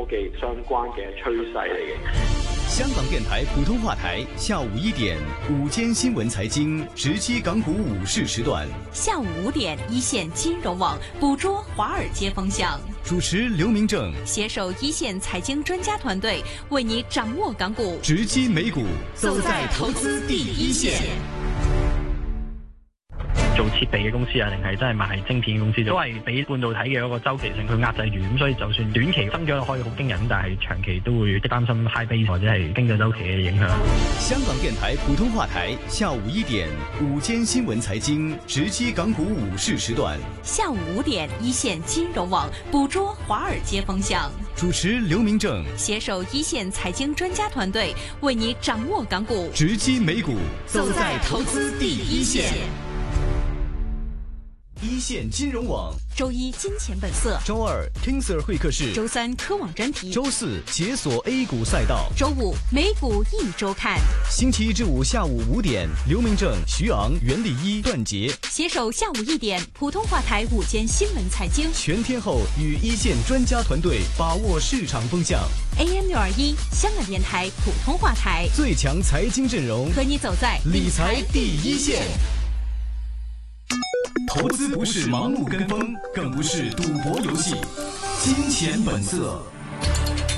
技相關嘅趨勢嚟嘅。 香港電台普通話台下午1點午間新聞財經直擊港股午市時段， 下午5點一線金融網捕捉華爾街風向， 主持劉明正， 攜手一線財經專家團隊為你掌握港股直擊美股，走在投資第一線。 做設備嘅公司啊，定係真係賣晶片嘅公司，都係俾半導體嘅一個周期性去壓制住，咁所以就算短期增長可以好驚人，但係長期都會擔心 high base 或者係經濟周期嘅影響。 香港電台普通話台下午1點午間新聞財經直擊港股午市時段， 下午5點一線金融網捕捉華爾街風向， 主持劉明正， 攜手一線財經專家團隊為你掌握港股直擊美股，走在投資第一線。一線金融網， 周一金錢本色， 周二 King Sir 會客室， 周三科網專題， 周四解鎖 A 股賽道， 周五美股一周看。 星期一至五下午5點，劉明正、徐昂、袁立一、段傑攜手下午1點普通話台午間新聞財經， 全天候與一線專家團隊把握市場風向。 AM621香港電台普通話台， 最強財經陣容， 和你走在理財第一線。投資不是盲目跟風，更不是賭博遊戲，金錢本色。